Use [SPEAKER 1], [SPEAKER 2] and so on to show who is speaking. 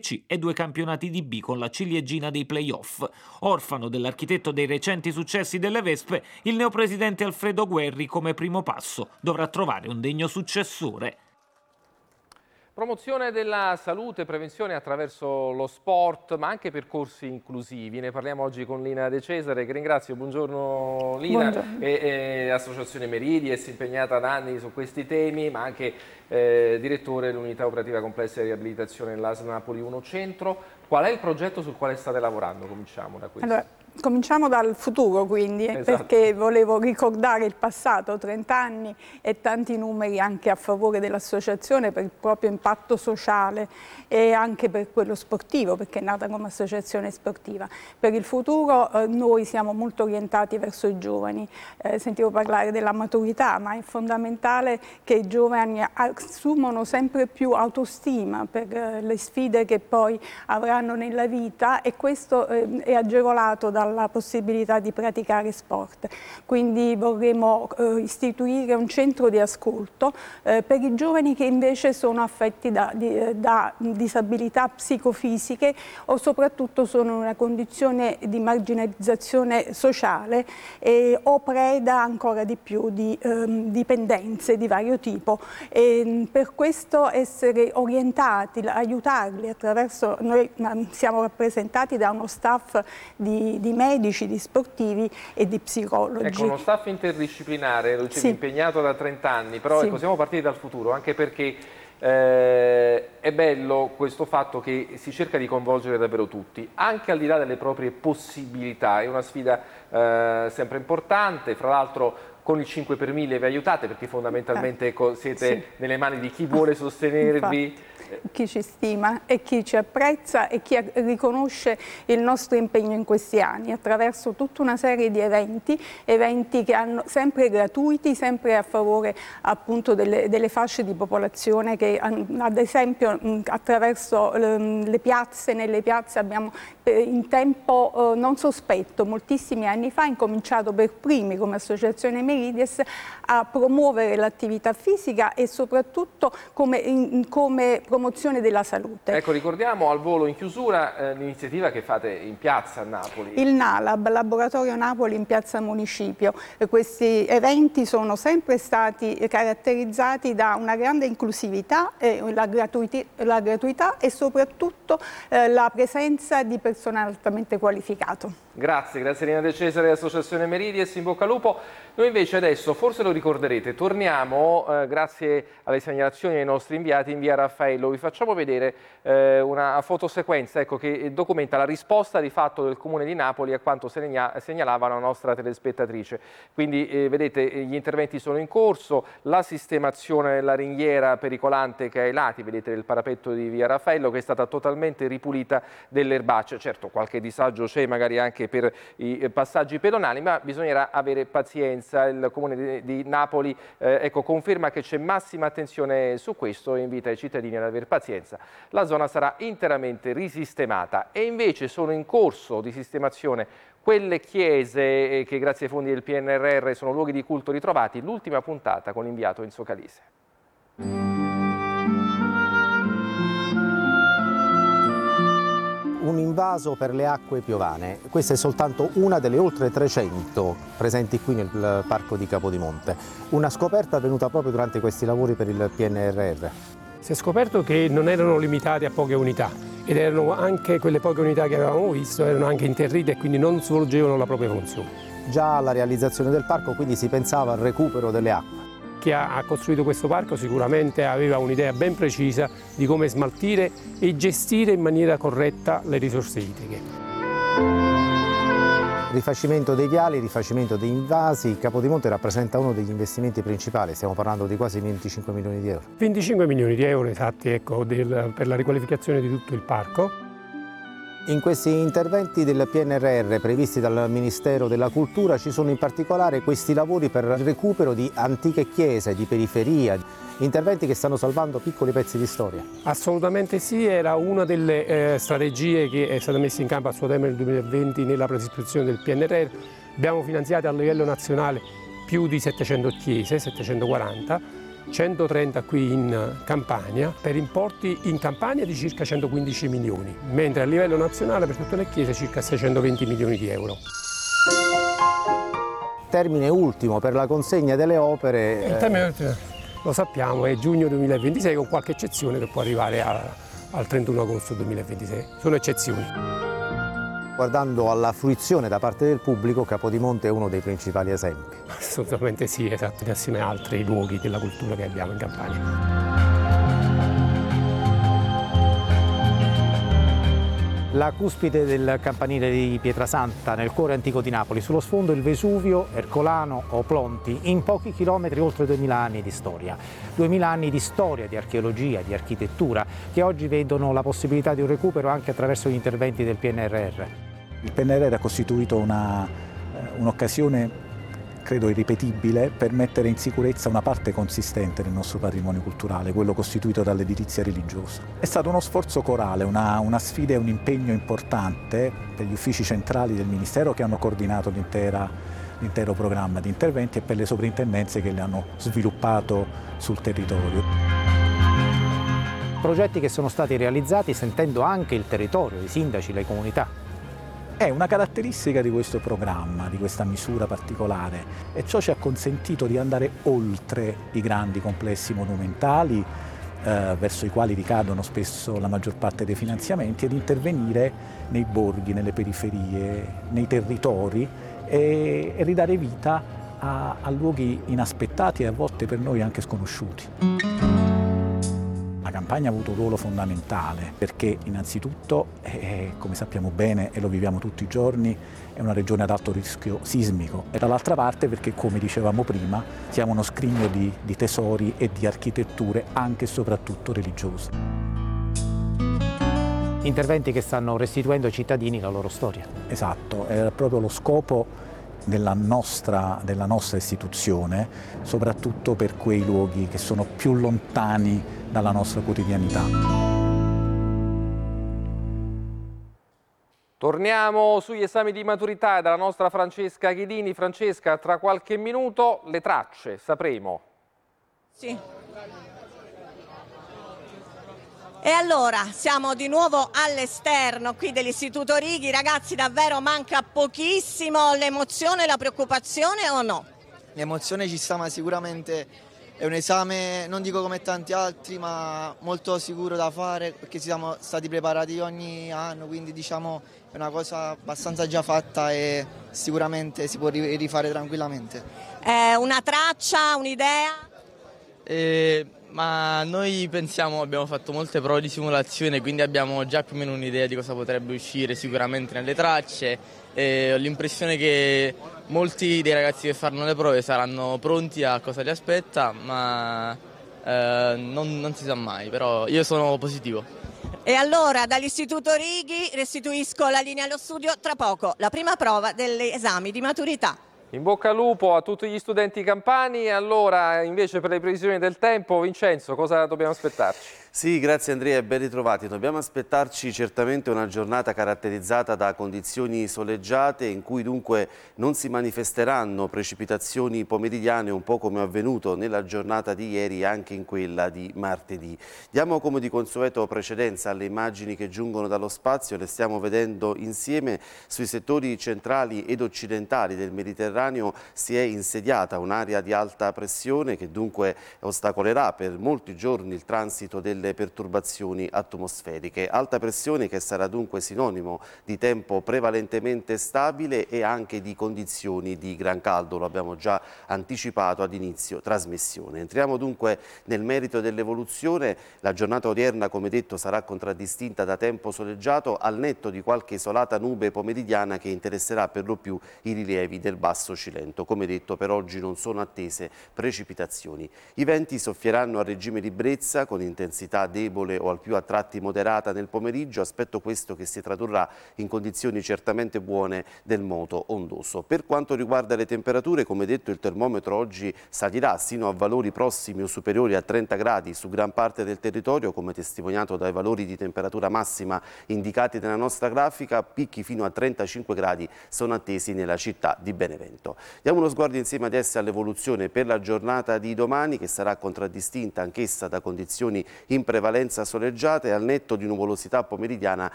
[SPEAKER 1] C e 2 campionati di B con la ciliegina dei play-off. Orfano dell'architetto dei recenti successi delle Vespe, il neopresidente Alfredo Guerri, come primo passo, dovrà trovare un degno successore.
[SPEAKER 2] Promozione della salute, prevenzione attraverso lo sport, ma anche percorsi inclusivi. Ne parliamo oggi con Lina De Cesare, che ringrazio. Buongiorno Lina. Buongiorno. Associazione Meridies, impegnata da anni su questi temi, ma anche direttore dell'unità operativa complessa di riabilitazione dell'ASL Napoli 1 Centro. Qual è il progetto sul quale state lavorando? Cominciamo da questo.
[SPEAKER 3] Allora, cominciamo dal futuro, quindi,
[SPEAKER 2] esatto,
[SPEAKER 3] perché volevo ricordare il passato, 30 anni e tanti numeri anche a favore dell'associazione per il proprio impatto sociale e anche per quello sportivo, perché è nata come associazione sportiva. Per il futuro noi siamo molto orientati verso i giovani. Sentivo parlare della maturità, ma è fondamentale che i giovani assumano sempre più autostima per le sfide che poi avranno nella vita, e questo è agevolato dalla possibilità di praticare sport. Quindi vorremmo istituire un centro di ascolto per i giovani che invece sono affetti da disabilità psicofisiche o soprattutto sono in una condizione di marginalizzazione sociale o preda ancora di più di dipendenze di vario tipo. E per questo essere orientati, aiutarli attraverso, noi siamo rappresentati da uno staff di medici, di sportivi e di psicologi.
[SPEAKER 2] Ecco, uno staff interdisciplinare, lo dicevi, sì, impegnato da 30 anni, però sì, ecco, siamo partiti dal futuro, anche perché è bello questo fatto che si cerca di coinvolgere davvero tutti, anche al di là delle proprie possibilità. È una sfida sempre importante, fra l'altro con il 5 per 1000 vi aiutate, perché fondamentalmente siete sì, nelle mani di chi vuole sostenervi.
[SPEAKER 3] Infatti, chi ci stima e chi ci apprezza e chi riconosce il nostro impegno in questi anni attraverso tutta una serie di eventi che hanno sempre gratuiti, sempre a favore appunto delle fasce di popolazione che ad esempio attraverso le piazze, nelle piazze abbiamo in tempo non sospetto, moltissimi anni fa, incominciato per primi come associazione Meridies a promuovere l'attività fisica e soprattutto come promozione della salute.
[SPEAKER 2] Ecco, ricordiamo al volo in chiusura l'iniziativa che fate in piazza a Napoli.
[SPEAKER 3] Il NALAB, Laboratorio Napoli in piazza Municipio. Questi eventi sono sempre stati caratterizzati da una grande inclusività, la gratuità e soprattutto la presenza di personale altamente qualificato.
[SPEAKER 2] Grazie Lina De Cesare, Associazione Meridies, in bocca al lupo. Noi invece adesso, forse lo ricorderete, torniamo, grazie alle segnalazioni dei nostri inviati, in via Raffaello. Vi facciamo vedere una fotosequenza, ecco, che documenta la risposta di fatto del Comune di Napoli a quanto segnalava la nostra telespettatrice. Quindi vedete, gli interventi sono in corso, la sistemazione della ringhiera pericolante che ha ai lati, vedete, del parapetto di via Raffaello, che è stata totalmente ripulita dell'erbaceo. Certo, qualche disagio c'è magari anche per i passaggi pedonali, ma bisognerà avere pazienza. Il Comune di Napoli ecco, conferma che c'è massima attenzione su questo e invita i cittadini ad avere pazienza. La zona sarà interamente risistemata e invece sono in corso di sistemazione quelle chiese che grazie ai fondi del PNRR sono luoghi di culto ritrovati. L'ultima puntata con l'inviato Enzo Calise.
[SPEAKER 4] Un invaso per le acque piovane. Questa è soltanto una delle oltre 300 presenti qui nel parco di Capodimonte. Una scoperta avvenuta proprio durante questi lavori per il PNRR.
[SPEAKER 5] Si è scoperto che non erano limitati a poche unità ed erano anche quelle poche unità che avevamo visto, erano anche interrite e quindi non svolgevano la propria funzione.
[SPEAKER 4] Già alla realizzazione del parco quindi si pensava al recupero delle acque.
[SPEAKER 5] Chi ha costruito questo parco sicuramente aveva un'idea ben precisa di come smaltire e gestire in maniera corretta le risorse idriche.
[SPEAKER 4] Rifacimento dei viali, rifacimento dei invasi. Capodimonte rappresenta uno degli investimenti principali, stiamo parlando di quasi 25 milioni di euro.
[SPEAKER 5] 25 milioni di euro esatti, ecco, per la riqualificazione di tutto il parco.
[SPEAKER 4] In questi interventi del PNRR previsti dal Ministero della Cultura ci sono in particolare questi lavori per il recupero di antiche chiese, di periferia, interventi che stanno salvando piccoli pezzi di storia.
[SPEAKER 5] Assolutamente sì, era una delle strategie che è stata messa in campo a suo tempo nel 2020 nella predisposizione del PNRR. Abbiamo finanziato a livello nazionale più di 700 chiese, 740, 130 qui in Campania, per importi in Campania di circa 115 milioni, mentre a livello nazionale per tutte le chiese circa 620 milioni di euro.
[SPEAKER 4] Termine ultimo per la consegna delle opere.
[SPEAKER 5] Il termine lo sappiamo, è giugno 2026, con qualche eccezione che può arrivare al 31 agosto 2026. Sono eccezioni.
[SPEAKER 4] Guardando alla fruizione da parte del pubblico, Capodimonte è uno dei principali esempi.
[SPEAKER 5] Assolutamente sì, esatto, assieme a altri luoghi della cultura che abbiamo in Campania.
[SPEAKER 4] La cuspide del campanile di Pietrasanta, nel cuore antico di Napoli, sullo sfondo il Vesuvio, Ercolano o Plonti, in pochi chilometri oltre 2000 anni di storia. 2000 anni di storia, di archeologia, di architettura, che oggi vedono la possibilità di un recupero anche attraverso gli interventi del PNRR.
[SPEAKER 6] Il PNRR ha costituito un'occasione, credo irripetibile, per mettere in sicurezza una parte consistente del nostro patrimonio culturale, quello costituito dall'edilizia religiosa. È stato uno sforzo corale, una sfida e un impegno importante per gli uffici centrali del Ministero che hanno coordinato l'intero programma di interventi e per le sovrintendenze che li hanno sviluppato sul territorio.
[SPEAKER 4] Progetti che sono stati realizzati sentendo anche il territorio, i sindaci, le comunità.
[SPEAKER 6] È una caratteristica di questo programma, di questa misura particolare, e ciò ci ha consentito di andare oltre i grandi complessi monumentali verso i quali ricadono spesso la maggior parte dei finanziamenti, ed intervenire nei borghi, nelle periferie, nei territori e ridare vita a luoghi inaspettati e a volte per noi anche sconosciuti. La Campania ha avuto un ruolo fondamentale perché innanzitutto, come sappiamo bene e lo viviamo tutti i giorni, è una regione ad alto rischio sismico, e dall'altra parte perché, come dicevamo prima, siamo uno scrigno di tesori e di architetture anche e soprattutto religiose.
[SPEAKER 4] Interventi che stanno restituendo ai cittadini la loro storia.
[SPEAKER 6] Esatto, è proprio lo scopo della nostra istituzione, soprattutto per quei luoghi che sono più lontani dalla nostra quotidianità.
[SPEAKER 2] Torniamo sugli esami di maturità dalla nostra Francesca Chidini. Francesca, tra qualche minuto le tracce, sapremo.
[SPEAKER 7] Sì. E allora siamo di nuovo all'esterno qui dell'Istituto Righi. Ragazzi, davvero manca pochissimo. L'emozione e la preoccupazione o no?
[SPEAKER 8] L'emozione ci sta, ma sicuramente è un esame, non dico come tanti altri, ma molto sicuro da fare, perché siamo stati preparati ogni anno, quindi diciamo è una cosa abbastanza già fatta e sicuramente si può rifare tranquillamente.
[SPEAKER 7] Una traccia, un'idea?
[SPEAKER 9] Ma noi abbiamo fatto molte prove di simulazione, quindi abbiamo già più o meno un'idea di cosa potrebbe uscire sicuramente nelle tracce, e ho l'impressione che molti dei ragazzi che faranno le prove saranno pronti a cosa li aspetta, ma non si sa mai, però io sono positivo.
[SPEAKER 7] E allora dall'Istituto Righi restituisco la linea allo studio tra poco, la prima prova degli esami di maturità.
[SPEAKER 2] In bocca al lupo a tutti gli studenti campani. Allora, invece, per le previsioni del tempo, Vincenzo, cosa dobbiamo aspettarci?
[SPEAKER 10] Sì, grazie Andrea e ben ritrovati. Dobbiamo aspettarci certamente una giornata caratterizzata da condizioni soleggiate, in cui dunque non si manifesteranno precipitazioni pomeridiane, un po' come è avvenuto nella giornata di ieri e anche in quella di martedì. Diamo come di consueto precedenza alle immagini che giungono dallo spazio. Le stiamo vedendo insieme. Sui settori centrali ed occidentali del Mediterraneo si è insediata un'area di alta pressione che dunque ostacolerà per molti giorni il transito delle perturbazioni atmosferiche. Alta pressione che sarà dunque sinonimo di tempo prevalentemente stabile e anche di condizioni di gran caldo, lo abbiamo già anticipato ad inizio trasmissione. Entriamo dunque nel merito dell'evoluzione. La giornata odierna, come detto, sarà contraddistinta da tempo soleggiato, al netto di qualche isolata nube pomeridiana che interesserà per lo più i rilievi del Basso Cilento. Come detto, per oggi non sono attese precipitazioni. I venti soffieranno a regime di brezza con intensità visibilità debole o al più a tratti moderata nel pomeriggio, aspetto questo che si tradurrà in condizioni certamente buone del moto ondoso. Per quanto riguarda le temperature, come detto, il termometro oggi salirà sino a valori prossimi o superiori a 30 gradi su gran parte del territorio, come testimoniato dai valori di temperatura massima indicati nella nostra grafica. Picchi fino a 35 gradi sono attesi nella città di Benevento. Diamo uno sguardo insieme adesso all'evoluzione per la giornata di domani, che sarà contraddistinta anch'essa da condizioni in prevalenza soleggiate, al netto di nuvolosità pomeridiana